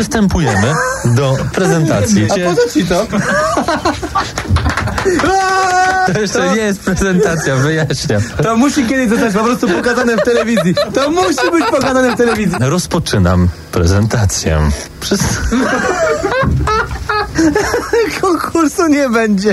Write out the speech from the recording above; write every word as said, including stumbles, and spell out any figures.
przystępujemy do prezentacji. A po co ci to? To jeszcze to... nie jest prezentacja, wyjaśniam. To musi kiedyś zostać po prostu pokazane w telewizji. To musi być pokazane w telewizji. Rozpoczynam prezentację. Przez... Konkursu nie będzie.